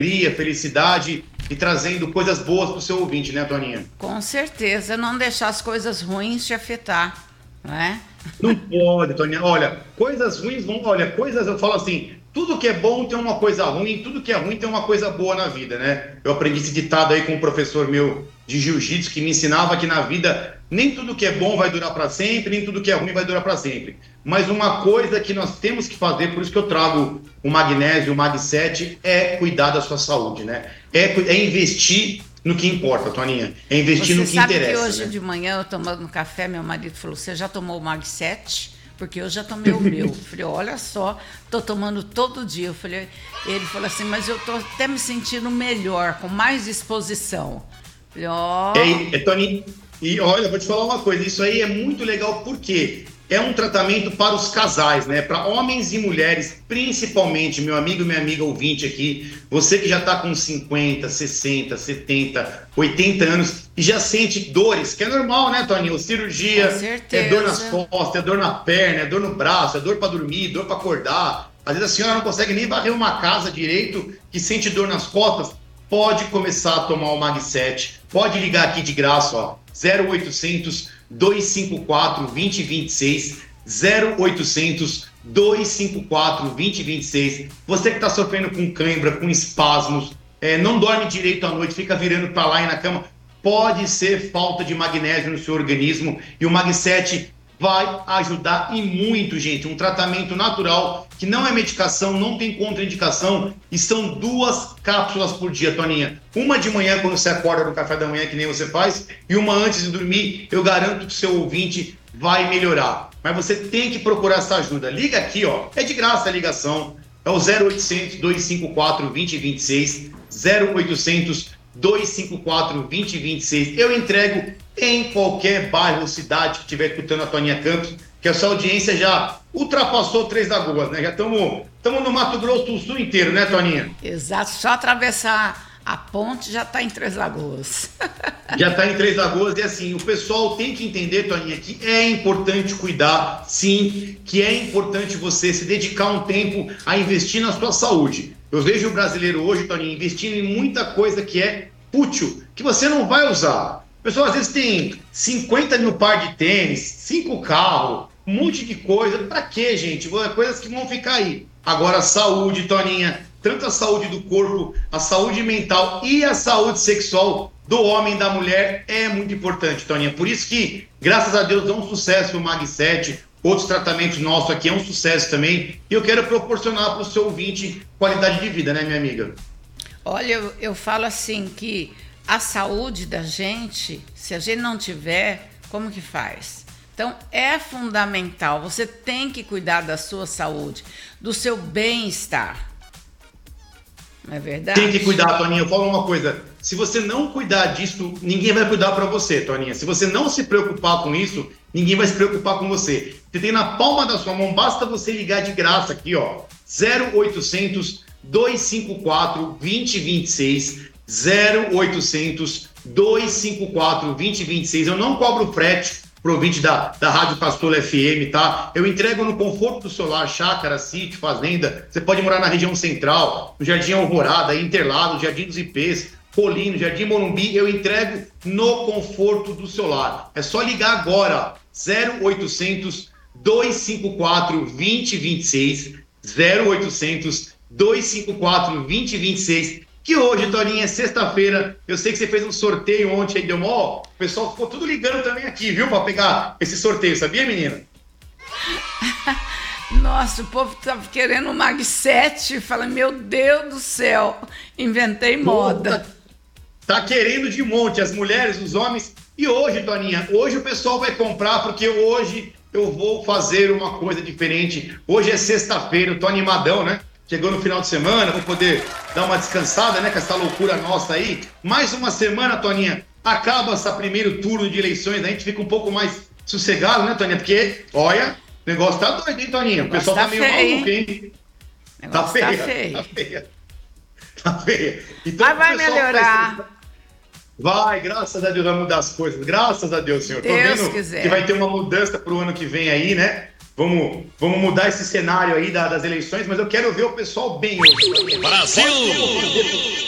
alegria, felicidade e trazendo coisas boas para o seu ouvinte, né, Toninha? Com certeza, não deixar as coisas ruins te afetar, não é? Não pode, Toninha. Olha, coisas ruins vão. Olha, coisas, eu falo assim: tudo que é bom tem uma coisa ruim, tudo que é ruim tem uma coisa boa na vida, né? Eu aprendi esse ditado aí com um professor meu de jiu-jitsu que me ensinava que na vida nem tudo que é bom vai durar para sempre, nem tudo que é ruim vai durar para sempre. Mas uma coisa que nós temos que fazer, por isso que eu trago o magnésio, o Mag 7, é cuidar da sua saúde, né? É investir no que importa, Toninha. É investir Você no que sabe que interessa, hoje né? de manhã, eu tomando café, meu marido falou: você já tomou o Mag 7? Porque eu já tomei o meu. Eu falei: olha só, tô tomando todo dia. Ele falou assim: mas eu tô até me sentindo melhor, com mais disposição. Eu falei: ó. Tony, e olha, vou te falar uma coisa, isso aí é muito legal porque é um tratamento para os casais, né? Para homens e mulheres, principalmente, meu amigo e minha amiga ouvinte aqui, você que já está com 50, 60, 70, 80 anos e já sente dores, que é normal, né, Toninho? Com Cirurgia, é dor nas certeza. costas, é dor na perna, é dor no braço, é dor para dormir, dor para acordar. Às vezes a senhora não consegue nem varrer uma casa direito, que sente dor nas costas, pode começar a tomar o Mag 7. Pode ligar aqui de graça, ó, 0800 254 2026, 0800 254 2026. Você que está sofrendo com cãibra, com espasmos, não dorme direito à noite, fica virando para lá e na cama, pode ser falta de magnésio no seu organismo e o Mag 7 vai ajudar e muito, gente. Um tratamento natural que não é medicação, não tem contraindicação e são 2 cápsulas por dia, Toninha. Uma de manhã quando você acorda no café da manhã, que nem você faz, e uma antes de dormir. Eu garanto que o seu ouvinte vai melhorar. Mas você tem que procurar essa ajuda. Liga aqui, ó. É de graça a ligação. É o 0800 254 2026, 0800 254 2026. Eu entrego em qualquer bairro ou cidade que estiver escutando a Toninha Campos, que a sua audiência já ultrapassou Três Lagoas, né? Já estamos no Mato Grosso do Sul inteiro, né, Toninha? Exato, só atravessar a ponte já está em Três Lagoas. Já está em Três Lagoas e assim, o pessoal tem que entender, Toninha, que é importante cuidar, sim, que é importante você se dedicar um tempo a investir na sua saúde. Eu vejo o brasileiro hoje, Toninha, investindo em muita coisa que é fútil, que você não vai usar. O pessoal às vezes tem 50 mil par de tênis, 5 carros, um monte de coisa. Pra quê, gente? Coisas que vão ficar aí. Agora, a saúde, Toninha, tanto a saúde do corpo, a saúde mental e a saúde sexual do homem e da mulher é muito importante, Toninha. Por isso que, graças a Deus, é um sucesso o Mag 7, outros tratamentos nossos aqui é um sucesso também. E eu quero proporcionar para o seu ouvinte qualidade de vida, né, minha amiga? Olha, eu falo assim que a saúde da gente, se a gente não tiver, como que faz? Então, é fundamental, você tem que cuidar da sua saúde, do seu bem-estar. Não é verdade? Tem que cuidar, Toninha. Eu falo uma coisa: se você não cuidar disso, ninguém vai cuidar para você, Toninha. Se você não se preocupar com isso, ninguém vai se preocupar com você. Você tem na palma da sua mão, basta você ligar de graça aqui, ó. 0800 254 2026, 0800 254 2026. Eu não cobro frete pro ouvinte da Rádio Castola FM, tá? Eu entrego no conforto do seu lar, chácara, sítio, fazenda. Você pode morar na região central, no Jardim Alvorada, Interlagos, Jardim dos Ipês, Colino, Jardim Morumbi. Eu entrego no conforto do seu lar. É só ligar agora, 0800 254 2026, 0800 254 2026. Que hoje, Toninha, é sexta-feira. Eu sei que você fez um sorteio ontem aí, deu mó. O pessoal ficou tudo ligando também aqui, viu? Pra pegar esse sorteio, sabia, menina? Nossa, o povo tava querendo o Mag 7. Fala, meu Deus do céu, inventei moda. Tá querendo de monte, as mulheres, os homens. E hoje, Toninha, hoje o pessoal vai comprar, porque hoje eu vou fazer uma coisa diferente. Hoje é sexta-feira, eu tô animadão, né? Chegou no final de semana, vou poder dar uma descansada, né, com essa loucura nossa aí. Mais uma semana, Toninha, acaba esse primeiro turno de eleições, a gente fica um pouco mais sossegado, né, Toninha? Porque, olha, o negócio tá doido, hein, Toninha? O pessoal tá meio maluco, hein? Tá feia, tá feia. Tá feia. Então, mas vai melhorar. Vai, graças a Deus vai mudar as coisas. Graças a Deus, Senhor. Deus Tô vendo quiser. que vai ter uma mudança pro ano que vem aí, né? vamos mudar esse cenário aí das eleições, mas eu quero ver o pessoal bem hoje. Brasil!